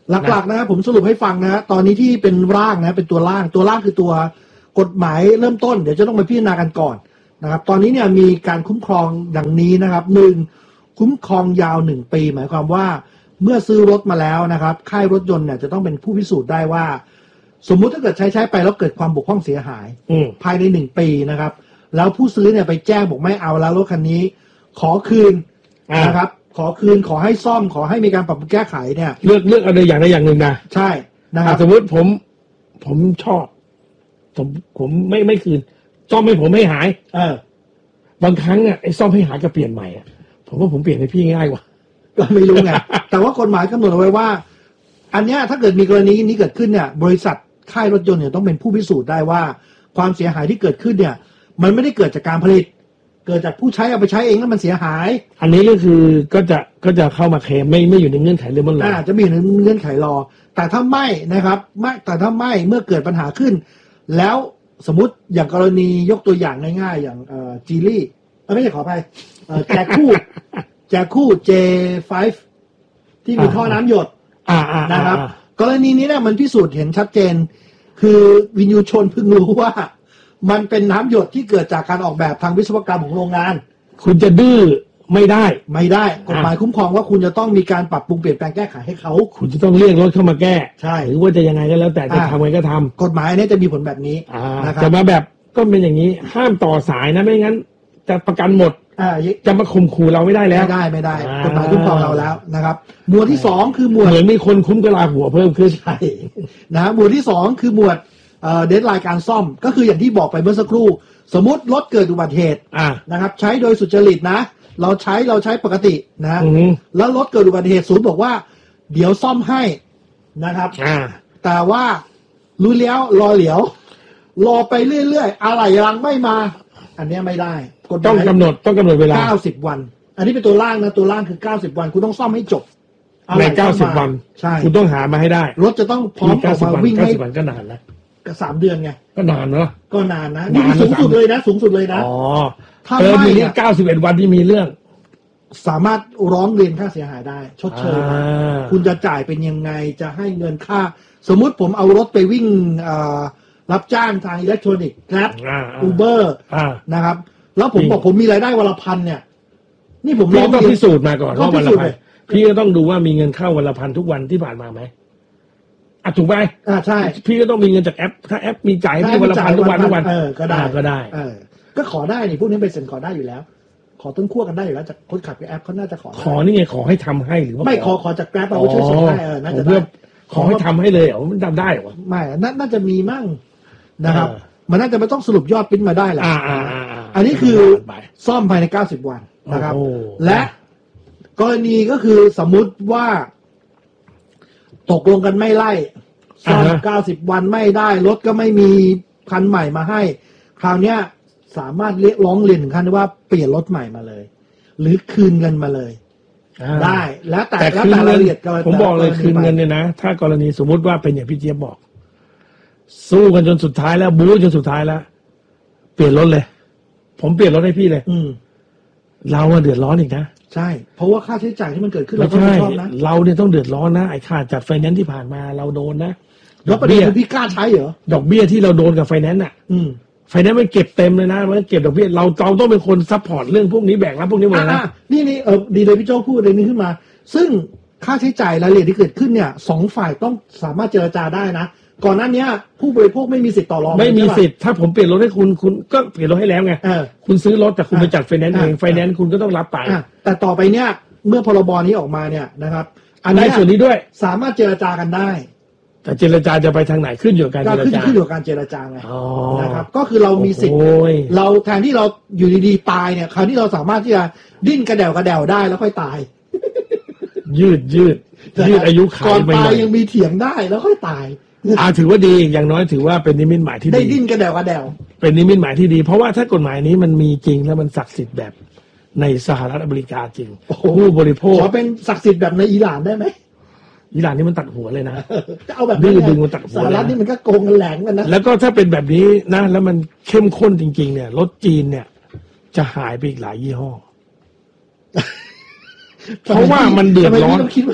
Speaker 1: หลักๆนะครับผมสรุปให้ฟังนะฮะตอนนี้ที่เป็นร่างนะเป็นตัวร่างตัวร่างคือตัวกฎหมายเริ่มต้นเดี๋ยวจะต้องไปพิจารณากันก่อนนะครับตอนนี้เนี่ยมีการคุ้มครองดังนี้นะครับหนึ่งคุ้มครองยาวหนึ่งปีหมายความว่าเมื่อซื้อรถมาแล้วนะครับค่ายรถยนต์เนี่ยจะต้องเป็นผู้พิสูจน์ได้ว่าสมมุติถ้าเกิดใช้ใช้ไปแล้วเกิดความบกพร่องเสียหายภายในหนึ่งปีนะครับแล้วผู้ซื้อเนี่ยไปแจ้งบอกไม่เอาแล้วรถคันนี้ขอคืนนะครับขอคืนขอให้ซ่อมขอให้มีการปรับปรุงแก้ไขเนี่ย
Speaker 2: เลือกเลือกอะไรอย่างใดอย่างหนึ่งนะ
Speaker 1: ใช่นะครับ
Speaker 2: สมมติผมผมชอบผมผมไม่ไม่คืนซ่อมให้ผมให้หาย
Speaker 1: เอ
Speaker 2: อบางครั้งอ่ะไอ้ซ่อมให้หายกับเปลี่ยนใหม่อ่ะผมว่าผมเปลี่ยนให้พี่ง่ายกว่า
Speaker 1: ก็ไม่รู้ไง แต่ว่ากฎหมายกำหนดเอาไว้ว่าอันเนี้ยถ้าเกิดมีกรณีนี้เกิดขึ้นเนี่ยบริษัทค่ายรถยนต์เนี่ยต้องเป็นผู้พิสูจน์ได้ว่าความเสียหายที่เกิดขึ้นเนี่ยมันไม่ได้เกิดจากการผลิตเกิดจากผู้ใช้เอาไปใช้เองแล้วมันเสียหาย
Speaker 2: อันนี้ก็คือก็จะก็จะเข้ามาเคลมไม่ไม่อยู่ในเงื่อนไขเรื่องมันรอ
Speaker 1: จะมีในเงื่อนไขรอแต่ถ้าไม่นะครับไม่แต่ถ้าไม่เมื่อเกิดปัญหาขึ้นแล้วสมมติอย่างกรณียกตัวอย่างง่ายๆอย่างเอ่อจีลี่ไม่ใช่ขออภัยเอ่อแจคู่แจคู่ เจ ไฟว์ ที่มีท่อน้ำหยดนะครับกรณีนี้เนี่ยมันพิสูจน์เห็นชัดเจนคือวินยูชนเพิ่งรู้ว่ามันเป็นน้ำหยดที่เกิดจากการออกแบบทางวิศวกรรมของโรงงาน
Speaker 2: คุณจะดื้อไม่ได้
Speaker 1: ไม่ได้กฎหมายคุ้มครองว่าคุณจะต้องมีการปรับปรุงเปลี่ยนแปลงแก้ไขให้เขา
Speaker 2: คุณจะต้องเรียกรถเข้ามาแก้
Speaker 1: ใช่
Speaker 2: หรือว่าจะยังไงก็แล้วแต่จะทำไงก็ทำ
Speaker 1: กฎหมายนี้จะมีผลแบบนี้
Speaker 2: นะครับจะมาแบบก็เป็นอย่างนี้ห้ามต่อสายนะไม่งั้นจะประกันหมดจะมาข่มขู่เราไม่ได้แล้ว
Speaker 1: ไม่ได้ไม่ได้กฎหมายคุ้มครองเราแล้วนะครับหมวดที่สองคือหมวด
Speaker 2: เหมือนมีคนคุ้มกระลาหัวเพิ่มขึ้น
Speaker 1: ใช่นะหมวดที่สองคือหมวดเดดไลน์การซ่อมก็คืออย่างที่บอกไปเมื่อสักครู่สมมติรถเกิดอุบัติเหตุนะครับใช้โดยสุจริตนะเราใช้เราใช้ปกตินะแล้วรถเกิดอุบัติเหตุศูนย์บอกว่าเดี๋ยวซ่อมให้นะครับแต่ว่ารู้แล้วรอเหลียวรอไปเรื่อยๆอะไรยังไม่มาอันนี้ไม่ได้
Speaker 2: ต้องกำหนดต้องกำหนดเวลา
Speaker 1: เก้าสิบวันอันนี้เป็นตัวล่างนะตัวล่างคือเก้าสิบวันคุณต้องซ่อมให้จบ
Speaker 2: ในเก้าสิบวัน
Speaker 1: ใช่
Speaker 2: คุณต้องหามาให้ได้
Speaker 1: รถจะต้องพร้อมออกมาวิ่งให้
Speaker 2: เก้าสิบวันก็นานนะ
Speaker 1: ก็สามเดือนไง
Speaker 2: ก็นานเนาะ
Speaker 1: ก็นานนะนี่สูงสุดเลยนะสูงสุดเลยนะ
Speaker 2: อ๋อถ้าไม่เนี่ยเก้าสิบเอ็ดวันที่มีเรื่อง
Speaker 1: สามารถร้องเรียนค่าเสียหายได้ชดเชยคุณจะจ่ายเป็นยังไงจะให้เงินค่าสมมุติผมเอารถไปวิ่งรับจ้างทางอิเล็กทรอนิกส์แกร็บอูเบอร์นะครับแล้วผมบอกผมมีรายได้วันละพันเนี่ยนี่ผม
Speaker 2: ร้องต้องพิสูจน์มาก่อนว่าวันละพันพี่ก็ต้องดูว่ามีเงินเข้าวันละพันทุกวันที่ผ่านมาไหมอ่ะถูกไหม
Speaker 1: อ่าใช่
Speaker 2: พี่ก็ต้องมีเงินจากแอปถ้าแอปมีจ่ายพี่วันละพันทุกวันทุกวัน
Speaker 1: เออก็ได้
Speaker 2: ก็ได้
Speaker 1: เออก็ขอได้นี่พวกนี้เป็นเซ็นขอได้อยู่แล้วขอต้นขั้วกันได้อยู่แล้วจากคนขับกับแอปเขาน่าจะขอ
Speaker 2: ขอนี่ไงขอให้ทำให้หรือว่า
Speaker 1: ไม่ขอขอจากแกร็บเอาช่วยส่งให้เออน่าจะได้
Speaker 2: ขอให้ทำให้เลยเหรอมันทำได้เหรอ
Speaker 1: ไม่น่าจะมีมั่งนะครับมันน่าจะไม่ต้องสรุปยอดปิ้นมาได้แหละอันนี้คือซ่อมภายในเก้าสิบวันนะครับและกรณีก็คือสมมุติว่าตกลงกันไม่ไล่ซ่อมเก้าสิบวันไม่ได้รถก็ไม่มีคันใหม่มาให้คราวเนี้ยสามารถเรียกร้องเรียนถึงขั้นว่าเปลี่ยนรถใหม่มาเลยหรือคืนเงินมาเลยได้แล้วแต่
Speaker 2: แล้วแต่รายละเอียดผมบอกเลยคืนเงินเนี่ยนะถ้ากรณีสมมุติว่าเป็นอย่างพี่เจี๊ยบบอกสู้กันจนสุดท้ายแล้วบู๊จนสุดท้ายแล้วเปลี่ยนรถเลยผมเปลี่ยนรถให้พี่เลย
Speaker 1: อื
Speaker 2: เราเดือดร้อนอีกนะ
Speaker 1: ใช่เพราะว่าค่าใช้จ่ายที่มันเกิดขึ้นเรา
Speaker 2: ต้องรับผิดชอบนะเราเนี่ยต้องเดือดร้อนนะไอ้ค่าจัดไฟแนนซ์ที่ผ่านมาเราโดนนะ
Speaker 1: ดอกเบี้ยพี่กล้าใช้เหรอ
Speaker 2: ดอกเบี้ยที่เราโดนกับไฟแนนซ์อ่ะไฟแนนซ์มันเก็บเต็มเลยนะมันเก็บดอกเบี้ยเราเราต้องเป็นคนซัพพอร์ตเรื่องพวกนี้แบกรับพวกนี้หมดนะ
Speaker 1: นี่นี่เออดีเลยพี่โจ้พูดเลยนี้ขึ้นมาซึ่งค่าใช้จ่ายรายละเอียดที่เกิดขึ้นเนี่ยสองฝ่ายต้องสามารถเจรจาได้นะก่อนหน้านี้ผู้บริโภคไม่มีสิทธิ์ต่อรอง
Speaker 2: ไม่มีสิทธิ์ถ้าผมเปลี่ยนรถให้คุณคุณก็เปลี่ยนรถให้แล้วไงคุณซื้อรถแต่คุณไปจัดไฟแนนซ์เองไฟแนนซ์คุณก็ต้องรับไป
Speaker 1: แต่ต่อไปเนี่ยเมื่อพรบนี้ออกมาเนี่ยนะครับ
Speaker 2: อันนี้ส่วนนี้ด้วย
Speaker 1: สามารถเจรจากันได้
Speaker 2: แต่เจรจาจะไปทางไหนขึ้นอยู่กับการเจรจา
Speaker 1: ขึ้นอยู่กับการเจรจาไงนะครับก็คือเรามีสิทธิ์เราแทนที่เราอยู่ดีๆตายเนี่ยคราวนี้เราสามารถที่จะดิ้นกระเดวกระเดวได้แล้วค่อยตาย
Speaker 2: ยืดยืดยืดอายุขัย
Speaker 1: ก่อนตายยังมีเถียงได้แล้วค่อยตาย
Speaker 2: อ่าถือว่าดีอย่างน้อยถือว่าเป็นนิมิตหมายที่ดี
Speaker 1: ได้ดิ้นกระเดวกระเดว
Speaker 2: เป็นนิมิตหมายที่ดีเพราะว่าถ้ากฎหมายนี้มันมีจริงแล้วมันศักดิ์สิทธิ์แบบในสหรัฐอเมริกาจริงผู้บริโภค
Speaker 1: ขอเป็นศักดิ์สิทธิ์แบบในอิหร่านได้ไหม
Speaker 2: อิหร่านนี่มันตัดหัวเลยนะ
Speaker 1: จะเอาแบบ
Speaker 2: ดื้อดึงมันตัดหัว
Speaker 1: สหรัฐนี่มันก็โกงกันแหลงกันนะ
Speaker 2: แล้วก็ถ้าเป็นแบบนี้นะแล้วมันเข้มข้นจริงๆเนี่ยรถจีนเนี่ยจะหายไปอีกหลายยี่ห้อเพราะว่ามันเดือดร้อน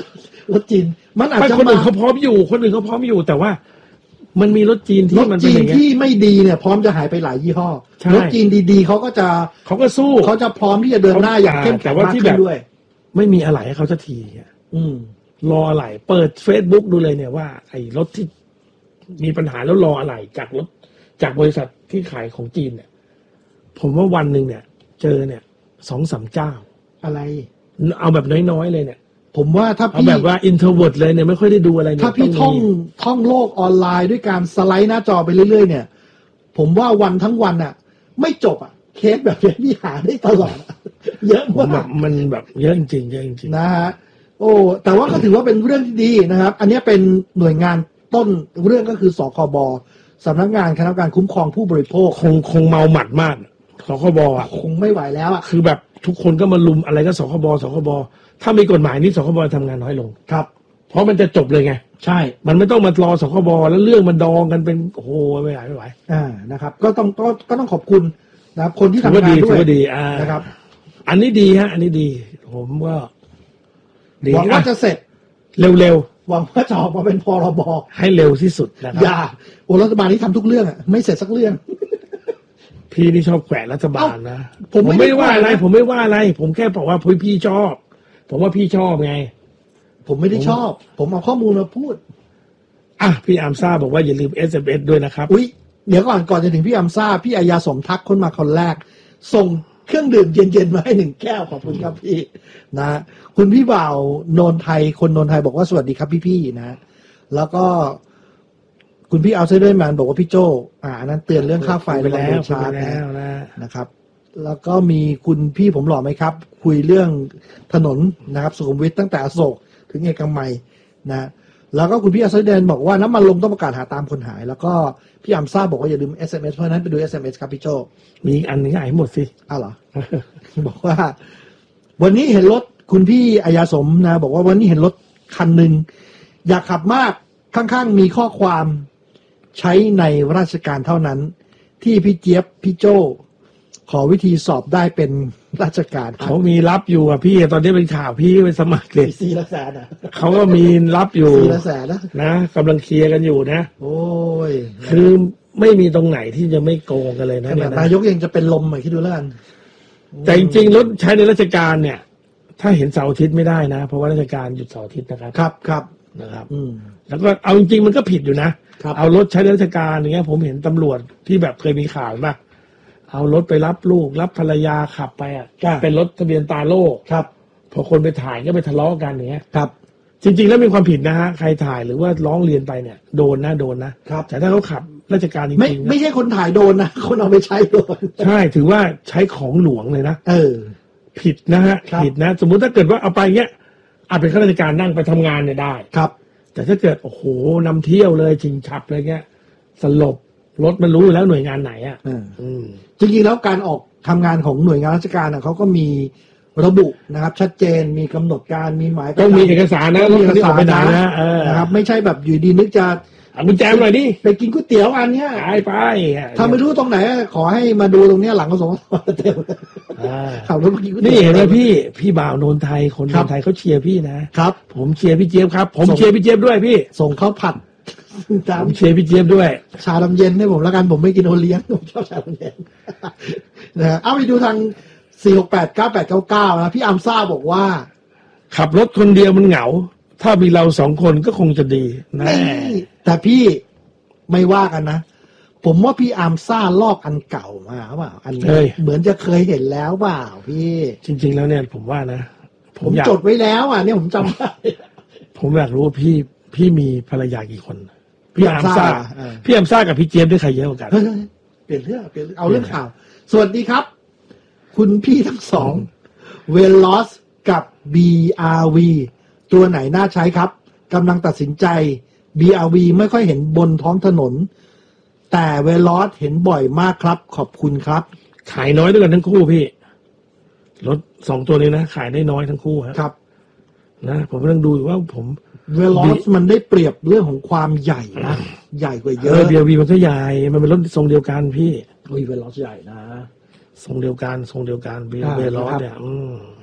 Speaker 1: รถจีนมันอาจจะ
Speaker 2: คนอื่นเขาพร้อมอยู่คนอื่นเขาพร้อมอยู่แต่ว่ามันมีรถจีนที่มันเป็นอย่างเงี้ย
Speaker 1: ที่ไม่ดีเนี่ยพร้อมจะหายไปหลายยี่ห้อรถจีนดีๆเขาก็จะ
Speaker 2: เขาก็สู้
Speaker 1: เขาจะพร้อมที่จะเดินหน้าอย่างเข้มแข็งมากขึ้นด้วย
Speaker 2: ไม่มีอะไรให้เขาจะที
Speaker 1: อืม
Speaker 2: รออะไรเปิด Facebook ดูเลยเนี่ยว่าไอ้รถที่มีปัญหาแล้วรออะไรจากรถจากบริษัทที่ขายของจีนเนี่ยผมว่าวันหนึ่งเนี่ยเจอเนี่ยสองสามเจ้า
Speaker 1: อะไร
Speaker 2: เอาแบบน้อยๆเลยเนี่ย
Speaker 1: ผมว่าถ้า
Speaker 2: พี่แบบว่าอินโทรเวิร์ตเลยเนี่ยไม่ค่อยได้ดูอะไร
Speaker 1: ถ้าพี่ท่องท่องโลกออนไลน์ด้วยการสไลด์หน้าจอไปเรื่อยๆเนี่ยผมว่าวันทั้งวันอ่ะไม่จบอ่ะเคสแบบนี้พี่หาได้ตลอดเยอะมาก
Speaker 2: มันแบบเยอะจริงๆเยอะจริง
Speaker 1: ๆนะฮะโอ้แต่ว่าก็ถือว่าเป็นเรื่องที่ดีนะครับอันนี้เป็นหน่วยงานต้นเรื่องก็คือสคบสำนักงานคณะกรรมการคุ้มครองผู้บริโภค
Speaker 2: คงคงเมาหมัดมากสคบอ่ะ
Speaker 1: คงไม่ไหวแล้วอ่ะ
Speaker 2: คือแบบทุกคนก็มาลุมอะไรก็สคบสคบถ้ามีกฎหมายนี้สคบทำงานน้อยลง
Speaker 1: ครับ
Speaker 2: เพราะมันจะจบเลยไง
Speaker 1: ใช่
Speaker 2: มันไม่ต้องมารอสคบแล้วเรื่องมันดองกันเป็นโอ้โหไม่ไหวไม่ไหว
Speaker 1: อ่านะครับก็ต้องก็ก็ต้องขอบคุณนะครับคนที่ทำงานด้วย
Speaker 2: ถือว่าดี
Speaker 1: นะครับ
Speaker 2: อันนี้ดีฮะอันนี้ดีผมก็
Speaker 1: หวังว่าจะเสร็จ
Speaker 2: เร็ว
Speaker 1: ๆหวังว่าจะออกมาเป็นพรบ
Speaker 2: ให้เร็วที่สุดนะครับ
Speaker 1: อย่าโอ้รัฐบาลนี้ทำทุกเรื่องอ่ะไม่เสร็จสักเรื่อง
Speaker 2: พี่นี่ชอบแขวะรัฐบาลนะผมไม่ว่าอะไรผมไม่ว่าอะไรผมแค่บอกว่าพี่พี่ชอบผมว่าพี่ชอบไง
Speaker 1: ผมไม่ได้ชอบผมเอาข้อมูลมาพูด
Speaker 2: อ่ะพี่อัมซ่าบอกว่าอย่าลืม เอส เอ็ม เอส ด้วยนะครับ
Speaker 1: อุ๊ยเดี๋ยวก่อนก่อนจะถึงพี่อัมซ่าพี่อายาสมทักคนมาคนแรกส่งเครื่องดื่มเย็นๆมาให้หนึ่งแก้วขอบคุณครับพี่นะคุณพี่บ่าวโนนไทยคนโนนไทยบอกว่าสวัสดีครับพี่ๆนะแล้วก็คุณพี่เอาเซเดอร์แมนบอกว่าพี่โจอ่านั้นเตือนเรื่องค่าไฟ
Speaker 2: ไปแล้ว
Speaker 1: ชาร์จ
Speaker 2: แล้ว
Speaker 1: นะครับแล้วก็มีคุณพี่ผมหล่อไหมครับคุยเรื่องถนนนะครับสุขุมวิทตั้งแต่อโศกถึงเอกมัยนะแล้วก็คุณพี่อัศเดนบอกว่าน้ำมันลงต้องประกาศหาตามคนหายแล้วก็พี่อัมซ่าบอกว่าอย่าลืม เอส เอ็ม เอส เพราะนั้นไปดู เอส เอ็ม เอส ครับพี่โจ
Speaker 2: มีอันนึงอ่านหมดสิ
Speaker 1: อ้าวเหรอ บอกว่าวันนี้เห็นรถคุณพี่อายาสมนะบอกว่าวันนี้เห็นรถคันหนึ่งอยากขับมากข้างๆมีข้อความใช้ในราชการเท่านั้นที่พี่เจี๊ยบพี่โจขอวิธีสอบได้เป็นราชการ
Speaker 2: เขามีรับอยู่อ่ะพี่ตอนนี้เป็นข่าวพี่ไปสมัครเลย
Speaker 1: สี่ละแสนนะ
Speaker 2: เขาก็มีรับอยู่
Speaker 1: สี่ละแสนนะ
Speaker 2: นะกำลังเคลียร์กันอยู่นะ
Speaker 1: โอ้ย
Speaker 2: คือไม่มีตรงไหนที่จะไม่โกงกันเลยนะเนี่ย
Speaker 1: นายกยังจะเป็นลมเหมือนที่ดูแล้วกัน
Speaker 2: แต่จริงๆรถใช้ในราชการเนี่ยถ้าเห็นเสาร์อาทิตย์ไม่ได้นะเพราะว่าราชการหยุดเสาร์อาทิตย์นะครับ
Speaker 1: ครับครับ
Speaker 2: นะครับแล้วก็เอาจริงๆมันก็ผิดอยู่นะเอารถใช้ในราชการอย่างเงี้ยผมเห็นตำรวจที่แบบเคยมีข่าวป่ะเอารถไปรับลูกรับภรรยาขับไปอ่ะเป็นรถทะเบียนตาโล่
Speaker 1: ครับ
Speaker 2: พอคนไปถ่ายก็ไปทะเลาะกันอย่างเงี้ย
Speaker 1: ครับ
Speaker 2: จริงๆแล้วมีความผิดนะฮะใครถ่ายหรือว่าร้องเรียนไปเนี่ยโดนนะโดนนะครับแต่ถ้าเขาขับราชการจริงๆ
Speaker 1: ไม่ไม่ใช่คนถ่ายโดนนะคนเอาไปใช้โดน
Speaker 2: ใช่ถือว่าใช้ของหลวงเลยนะ
Speaker 1: เออ
Speaker 2: ผิดนะฮะผิดนะสมมุติถ้าเกิดว่าเอาไปเงี้ยอาจเป็นข้าราชการนั่งไปทำงานเนี่ยได้
Speaker 1: ครับ
Speaker 2: แต่ถ้าเกิดโอ้โหนำเที่ยวเลยชิงฉับเลยเงี้ยสลบรถมันรู้แล้วหน่วยงานไหนอ่ะ
Speaker 1: จริงๆแล้วการออกทำงานของหน่วยงานราชการอ่ะเขาก็มีระบุนะครับชัดเจนมีกำหนดการมีหมาย
Speaker 2: ต้องมีเอกสารนะ
Speaker 1: มีเอกสาร
Speaker 2: นะ
Speaker 1: นะครับไม่ใช่แบบอยู่ดีนึกจะ
Speaker 2: เอากุญแจหน่อยดิ
Speaker 1: ไปกินก๋วยเตี๋ยวอันเนี้ย
Speaker 2: ไปไป
Speaker 1: ถ้าไม่รู้ตรงไหนขอให้มาดูตรงเนี้ยหลังกสงเต็มขับรถกินก๋วยเตี๋ยว
Speaker 2: นี่เห็นไหมพี่พี่บ่าวโนนไทยคนโนนไทยเขาเชียร์พี่นะครับผมเชียร์พี่เจี๊ยบครับผมเชียร์พี่เจี๊ยบด้วยพี่
Speaker 1: ส่งข้าวผัด
Speaker 2: ผมเชียร์พี่เจี๊ยบด้วย
Speaker 1: ชาดำเย็นให้ผมแล้วกันผมไม่กินโอเลี้ยงผมชอบชาดำเย็นนะเอาไปดูทางสี่หกแปดเก้าแปดเก้าเก้านะพี่อัมซ่าบอกว่า
Speaker 2: ขับรถคนเดียวมันเหงาถ้ามีเราสองคนก็คงจะดีนะ
Speaker 1: แต่พี่ไม่ว่ากันนะผมว่าพี่อัมซ่าลอกอันเก่ามาเปล่าอันนี้เหมือนจะเคยเห็นแล้วเปล่าพี่
Speaker 2: จริงๆแล้วเนี่ยผมว่านะ
Speaker 1: ผมจดไว้แล้วอ่ะเนี่ยผมจำได้
Speaker 2: ผมอยากรู้ว่าพี่พี่มีภรรยากี่คนพี่อัมซ่าพี่อัมซ่ากับพี่เจี๊ยบได้ใครเยอะกว่ากัน
Speaker 1: เปลี่ยนเรื่องเปลี่ยนเอาเรื่องข่าวสวัสดีครับคุณพี่ทั้งสองเวลลอสกับ บี อาร์ วี ตัวไหนน่าใช้ครับกำลังตัดสินใจ บี อาร์ วี ไม่ค่อยเห็นบนท้องถนนแต่เวลลอสเห็นบ่อยมากครับขอบคุณครับ
Speaker 2: ขายน้อยด้วยกันทั้งคู่พี่รถสองตัวนี้นะขายได้น้อยทั้งคู่
Speaker 1: ครับ
Speaker 2: นะผมกำลังดูว่าผม
Speaker 1: เวลอสมันได้เปรียบเรื่องของความใหญ่นะใหญ่กว่าเยอะ
Speaker 2: บี อาร์ วี มันก็ใหญ่มันเป็นรถทรงเดียวกันพี่
Speaker 1: โอ้ยเวลอสใหญ่นะ
Speaker 2: ทรงเดียวกันทรงเดียวกันเบลลอสเนี่ย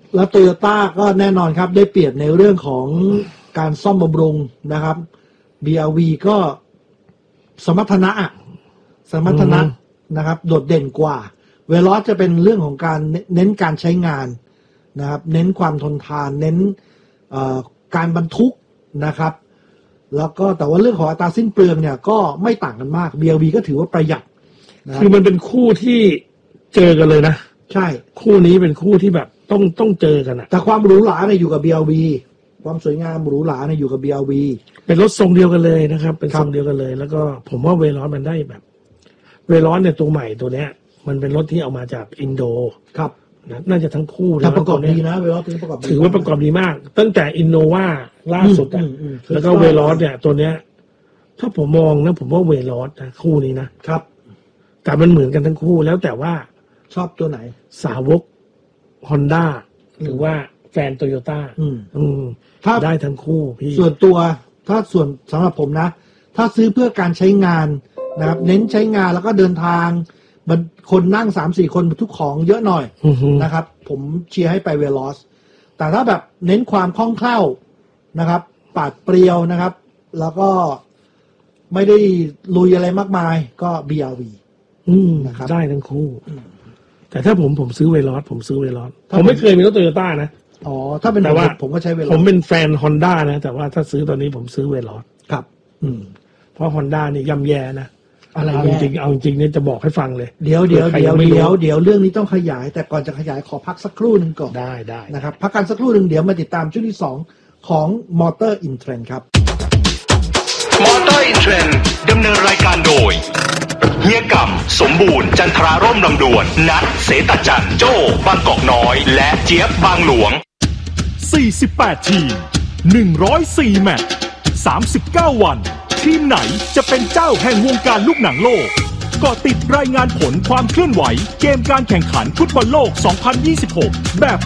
Speaker 1: แล้วโตโยต้าก็แน่นอนครับได้เปรียบในเรื่องของการซ่อมบำรุงนะครับ บี อาร์ วี ก็สมรรถนะสมรรถนะนะครับโดดเด่นกว่าเวลอสจะเป็นเรื่องของการเน้นการใช้งานนะครับเน้นความทนทานเน้นการบรรทุกนะครับแล้วก็แต่ว่าเรื่องของอัตราสิ้นเปลืองเนี่ยก็ไม่ต่างกันมาก บี อาร์ วี ก็ถือว่าประหยัด
Speaker 2: คือมันเป็นคู่ที่เจอกันเลยนะ
Speaker 1: ใช่
Speaker 2: คู่นี้เป็นคู่ที่แบบต้องต้องเจอกันอะ
Speaker 1: แต่ความหรูหราเนี่ยอยู่กับ บี อาร์ วี ความสวยงามหรูหราเนี่ยอยู่กับ บี อาร์ วี
Speaker 2: เป็นรถทรงเดียวกันเลยนะครับเป็นทรงเดียวกันเลยแล้วก็ผมว่าเวลอสมันได้แบบเวลอสเนี่ยตัวใหม่ตัวเนี้ยมันเป็นรถที่เอามาจากอินโด
Speaker 1: ครับ
Speaker 2: นะน่าจะทั้งคู่
Speaker 1: แต่ประกอบดีนะเวลอสประกอบ
Speaker 2: ถือว่าประกอบดีมากตั้งแต่อินโนวาล่าสุดอ่ะแล้วก็เวลอสเนี่ยตัวเนี้ยถ้าผมมองนะผมว่าเวลอสนะคู่นี้นะครับแต่มันเหมือนกันทั้งคู่แล้วแต่ว่า
Speaker 1: ชอบตัวไหน
Speaker 2: สาวกฮอนด้าหรือว่าแฟนโตโยต้าอืมถ้าได้ทั้งคู่พี่
Speaker 1: ส่วนตัวถ้าส่วนสำหรับผมนะถ้าซื้อเพื่อการใช้งานนะครับเน้นใช้งานแล้วก็เดินทางคนนั่งสามสี่คนบรรทุกของเยอะหน่อยนะครับผมเชียร์ให้ไปเวลอสแต่ถ้าแบบเน้นความคล่องแคล่วนะครับปาดเปรียวนะครับแล้วก็ไม่ได้ลุยอะไรมากมายก็ บี อาร์ วี
Speaker 2: นะครับได้ทั้งคู่แต่ถ้าผมผมซื้อเวลอสผมซื้อเวลอสผมไม่เคยมีรถโตโยต้านะ
Speaker 1: อ๋อถ้าเป็นแต่ว่าผมก็ใช้เวลอส
Speaker 2: ผมเป็นแฟนฮอนด้านะแต่ว่าถ้าซื้อตอนนี้ผมซื้อเวลอส
Speaker 1: ครับอืม
Speaker 2: เพราะฮอนด้านี่ย่ำแย่นะอะไรจริงเอาจริงเนี่ยจะบอกให้ฟังเลย
Speaker 1: เดี๋ยวเดี๋ยวเดี๋ยวเดี๋ยวเดี๋ยวเรื่องนี้ต้องขยายแต่ก่อนจะขยายขอพักสักครู่หนึ่งก่อน
Speaker 2: ได้ได้
Speaker 1: นะครับพักกันสักครู่หนึ่งเดี๋ยวมาติดตามช่วงที่สองของมอเตอร์อินเทรนด์ครับ
Speaker 3: มอเตอร์อินเทรนด์ดำเนินรายการโดยเฮียก่ำสมบูรณ์จันทราร่มลำดวนนัทเสตจันโจ้บางกอกน้อยและเจี๊ยบบางหลวง
Speaker 4: สี่สิบแปดทีมหนึ่งร้อยสี่แมตช์สามสิบเก้าวันทีมไหนจะเป็นเจ้าแห่งวงการลูกหนังโลกก็ติดรายงานผลความเคลื่อนไหวเกมการแข่งขันฟุตบอลโลก สองพันยี่สิบหก แบบ